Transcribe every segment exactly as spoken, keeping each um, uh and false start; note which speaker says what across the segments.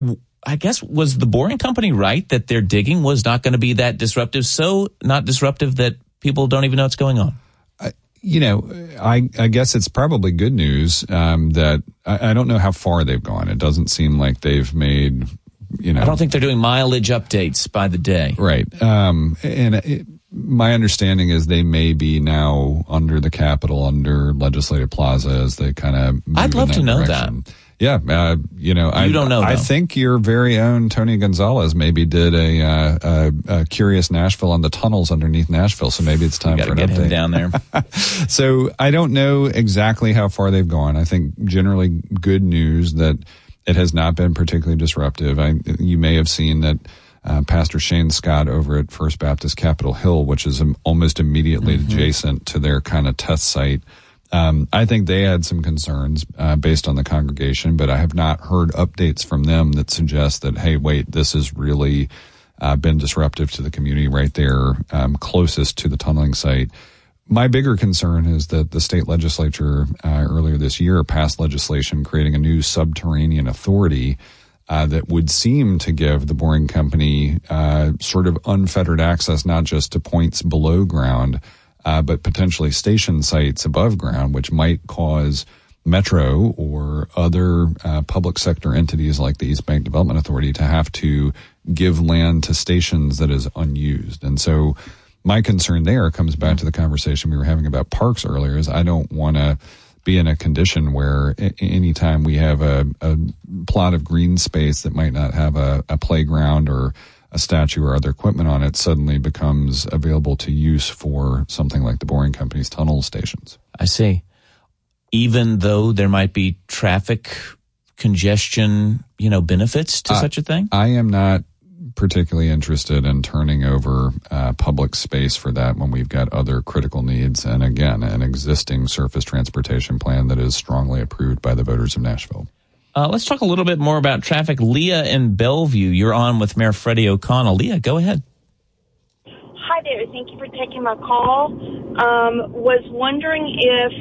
Speaker 1: I guess, was the Boring Company right that their digging was not going to be that disruptive, so not disruptive that people don't even know what's going on?
Speaker 2: I, you know, I, I guess it's probably good news um, that I, I don't know how far they've gone. It doesn't seem like they've made, you know.
Speaker 1: I don't think they're doing mileage updates by the day.
Speaker 2: Right. Um, and it, my understanding is they may be now under the Capitol, under Legislative Plaza as they kind of move
Speaker 1: I'd love
Speaker 2: in that
Speaker 1: to know
Speaker 2: direction.
Speaker 1: that.
Speaker 2: Yeah, uh, you know,
Speaker 1: you
Speaker 2: I
Speaker 1: don't know.
Speaker 2: I
Speaker 1: though.
Speaker 2: think your very own Tony Gonzalez maybe did a, uh, a, a Curious Nashville on the tunnels underneath Nashville, so maybe it's time
Speaker 1: you
Speaker 2: for an
Speaker 1: get
Speaker 2: update
Speaker 1: him down there.
Speaker 2: So I don't know exactly how far they've gone. I think generally good news that it has not been particularly disruptive. I, you may have seen that uh, Pastor Shane Scott over at First Baptist Capitol Hill, which is um, almost immediately mm-hmm. adjacent to their kind of test site. Um, I think they had some concerns uh, based on the congregation, but I have not heard updates from them that suggest that, hey, wait, this has really uh, been disruptive to the community right there, um, closest to the tunneling site. My bigger concern is that the state legislature uh, earlier this year passed legislation creating a new subterranean authority uh, that would seem to give the Boring Company uh, sort of unfettered access, not just to points below ground, Uh, but potentially station sites above ground, which might cause Metro or other uh, public sector entities like the East Bank Development Authority to have to give land to stations that is unused. And so my concern there comes back to the conversation we were having about parks earlier, is I don't want to be in a condition where anytime we have a, a plot of green space that might not have a, a playground or a statue or other equipment on it suddenly becomes available to use for something like the Boring Company's tunnel stations.
Speaker 1: I see. Even though there might be traffic congestion, you know, benefits to
Speaker 2: uh,
Speaker 1: such a thing?
Speaker 2: I am not particularly interested in turning over uh, public space for that when we've got other critical needs. And again, an existing surface transportation plan that is strongly approved by the voters of Nashville.
Speaker 1: Uh, let's talk a little bit more about traffic. Leah in Bellevue, you're on with Mayor Freddie O'Connell. Leah, go ahead.
Speaker 3: Hi there. Thank you for taking my call. Um, was wondering if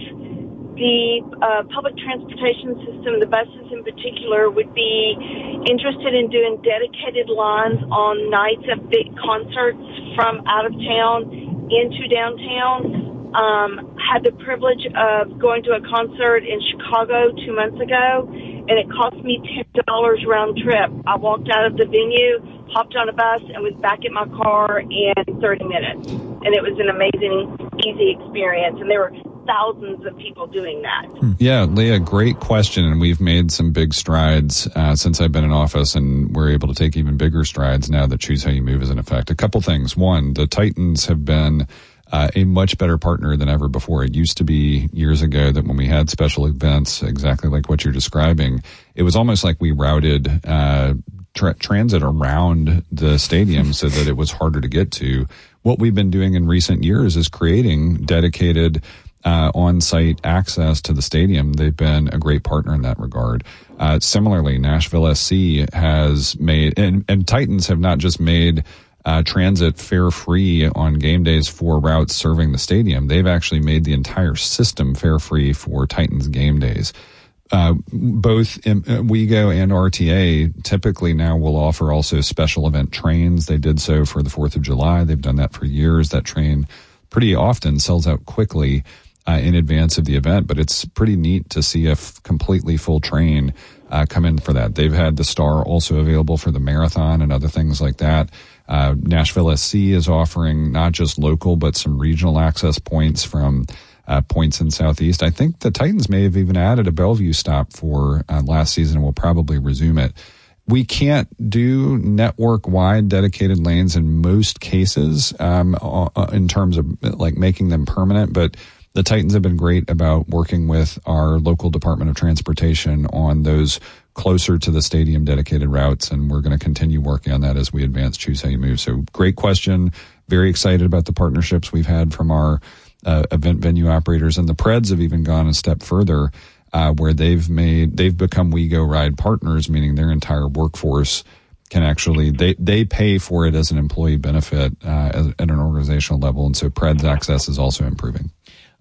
Speaker 3: the uh, public transportation system, the buses in particular, would be interested in doing dedicated lines on nights of big concerts from out of town into downtown. Um, had the privilege of going to a concert in Chicago two months ago, and it cost me ten dollars round trip. I walked out of the venue, hopped on a bus, and was back at my car in thirty minutes. And it was an amazing, easy experience. And there were thousands of people doing that.
Speaker 2: Yeah, Leah, great question. And we've made some big strides uh, since I've been in office, and we're able to take even bigger strides now that Choose How You Move is in effect. A couple things. One, the Titans have been Uh, a much better partner than ever before. It used to be years ago that when we had special events, exactly like what you're describing, it was almost like we routed uh, tra- transit around the stadium so that it was harder to get to. What we've been doing in recent years is creating dedicated uh, on-site access to the stadium. They've been a great partner in that regard. Uh, similarly, Nashville S C has made, and, and Titans have not just made Uh, transit fare free on game days for routes serving the stadium. They've actually made the entire system fare free for Titans game days. Uh, both in, uh, WeGo and R T A typically now will offer also special event trains. They did so for the fourth of July. They've done that for years. That train pretty often sells out quickly uh, in advance of the event, but it's pretty neat to see a f- completely full train uh, come in for that. They've had the Star also available for the marathon and other things like that. Uh, Nashville S C is offering not just local, but some regional access points from uh, points in Southeast. I think the Titans may have even added a Bellevue stop for uh, last season, and will probably resume it. We can't do network-wide dedicated lanes in most cases um, in terms of like making them permanent, but the Titans have been great about working with our local Department of Transportation on those closer to the stadium dedicated routes, and we're going to continue working on that as we advance Choose How You Move. So great question. Very excited about the partnerships we've had from our uh, event venue operators, and the Preds have even gone a step further uh, where they've made, they've become WeGo Ride partners, meaning their entire workforce can actually, they, they pay for it as an employee benefit uh, at an organizational level. And so Preds access is also improving.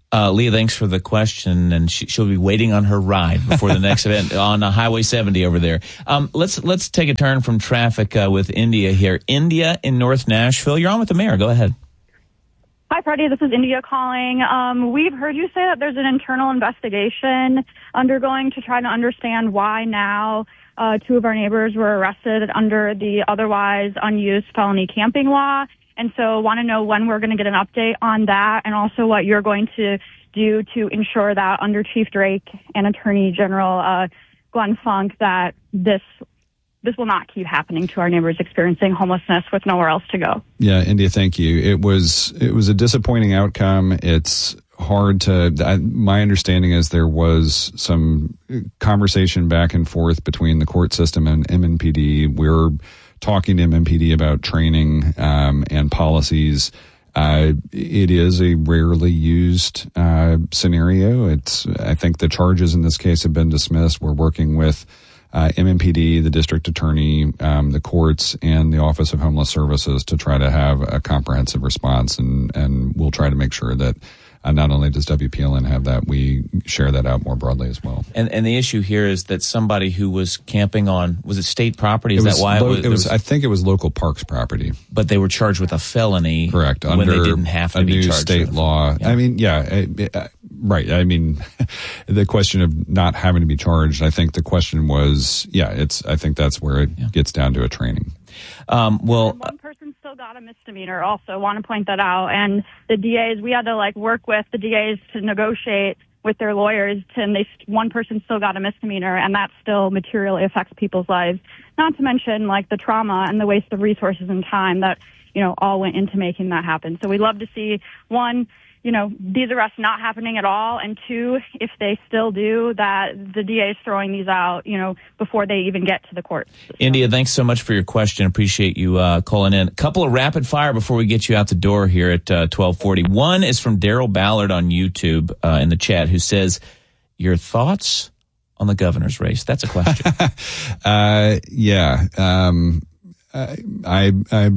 Speaker 1: Uh, Leah, thanks for the question, and she, she'll be waiting on her ride before the next event on uh, Highway seventy over there. Um, let's let's take a turn from traffic uh, with India here. India in North Nashville. You're on with the mayor. Go ahead.
Speaker 4: Hi, Freddie. This is India calling. Um, we've heard you say that there's an internal investigation undergoing to try to understand why now uh, two of our neighbors were arrested under the otherwise unused felony camping law. And so want to know when we're going to get an update on that, and also what you're going to do to ensure that under Chief Drake and Attorney General uh, Glenn Funk that this this will not keep happening to our neighbors experiencing homelessness with nowhere else to go.
Speaker 2: Yeah, India, thank you. It was it was a disappointing outcome. It's hard to, I, my understanding is there was some conversation back and forth between the court system and M N P D. We're talking to M N P D about training um, and policies. Uh, it is a rarely used uh, scenario. It's, I think the charges in this case have been dismissed. We're working with Uh, M N P D, the district attorney, um, the courts, and the Office of Homeless Services to try to have a comprehensive response, and, and we'll try to make sure that uh, not only does W P L N have that, we share that out more broadly as well.
Speaker 1: And and the issue here is that somebody who was camping on, was it state property? Is
Speaker 2: it was,
Speaker 1: that why
Speaker 2: lo-
Speaker 1: it was,
Speaker 2: it was,
Speaker 1: was?
Speaker 2: I think it was local parks property.
Speaker 1: But they were charged with a felony.
Speaker 2: Correct.
Speaker 1: When
Speaker 2: Under
Speaker 1: they didn't have to
Speaker 2: a
Speaker 1: be
Speaker 2: new
Speaker 1: charged
Speaker 2: state
Speaker 1: with.
Speaker 2: law.
Speaker 1: Yeah.
Speaker 2: I mean, yeah, it, it, right. I mean, the question of not having to be charged, I think the question was, yeah, it's, I think that's where it
Speaker 1: Yeah.
Speaker 2: gets down to a training.
Speaker 1: Um, well,
Speaker 4: And one person still got a misdemeanor also, want to point that out. And the D As, we had to like work with the D As to negotiate with their lawyers, to, and they, one person still got a misdemeanor, and that still materially affects people's lives. Not to mention like the trauma and the waste of resources and time that, you know, all went into making that happen. So we'd love to see, one, you know, these arrests not happening at all, and two, if they still do, that the D A is throwing these out, you know, before they even get to the courts.
Speaker 1: India, thanks so much for your question. Appreciate you uh, calling in. A couple of rapid fire before we get you out the door here at uh, twelve forty. One is from Daryl Ballard on YouTube uh, in the chat, who says, your thoughts on the governor's race? That's a question.
Speaker 2: uh, yeah. Um, I, I, I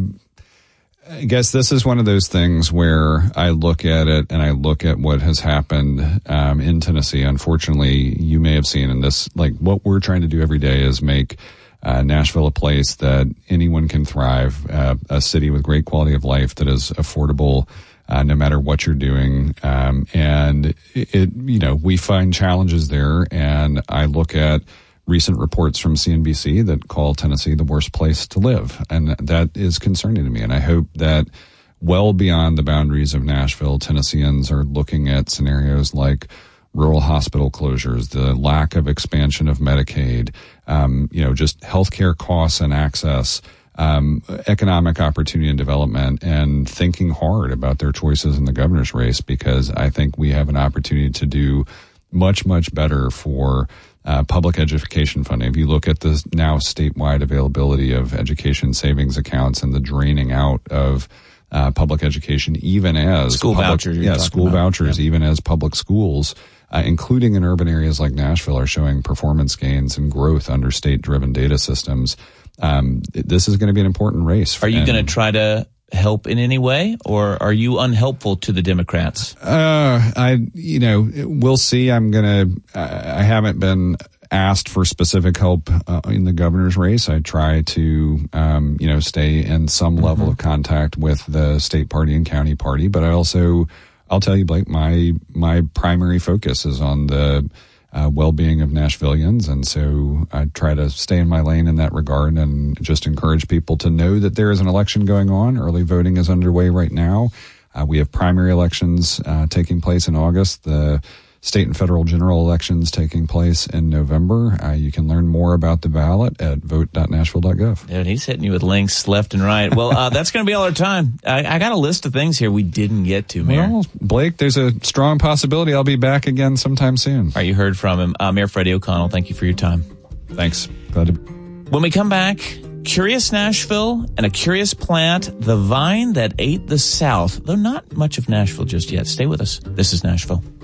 Speaker 2: I guess this is one of those things where I look at it and I look at what has happened um, in Tennessee. Unfortunately, you may have seen in this, like what we're trying to do every day is make uh, Nashville a place that anyone can thrive, uh, a city with great quality of life that is affordable uh, no matter what you're doing. Um, and it, it, you know, we find challenges there, and I look at recent reports from C N B C that call Tennessee the worst place to live. And that is concerning to me. And I hope that well beyond the boundaries of Nashville, Tennesseans are looking at scenarios like rural hospital closures, the lack of expansion of Medicaid, um, you know, just healthcare costs and access, um, economic opportunity and development, and thinking hard about their choices in the governor's race, because I think we have an opportunity to do much, much better for Uh, public education funding. If you look at the now statewide availability of education savings accounts and the draining out of uh, public education, even as
Speaker 1: school
Speaker 2: public,
Speaker 1: vouchers,
Speaker 2: yeah, school
Speaker 1: about.
Speaker 2: vouchers, yeah. even as public schools, uh, including in urban areas like Nashville, are showing performance gains and growth under state-driven data systems. Um, this is going to be an important race.
Speaker 1: Are you going to try to help in any way, or are you unhelpful to the Democrats?
Speaker 2: Uh, I, you know, we'll see. I'm going to, I haven't been asked for specific help uh, in the governor's race. I try to, um, you know, stay in some mm-hmm. level of contact with the state party and county party, but I also, I'll tell you, Blake, my, my primary focus is on the Uh, well-being of Nashvillians, and so I try to stay in my lane in that regard, and just encourage people to know that there is an election going on. Early voting is underway right now. Uh, we have primary elections uh, taking place in August, the state and federal general elections taking place in November. Uh, you can learn more about the ballot at vote dot nashville dot gov.
Speaker 1: Dude, he's hitting you with links left and right. Well, uh, that's going to be all our time. I, I got a list of things here we didn't get to, Mayor.
Speaker 2: Well, Blake, there's a strong possibility I'll be back again sometime soon.
Speaker 1: All right, you heard from him. Uh, Mayor Freddie O'Connell, thank you for your time.
Speaker 2: Thanks. Glad to.
Speaker 1: When we come back, Curious Nashville and a curious plant, the vine that ate the South, though not much of Nashville just yet. Stay with us. This is Nashville.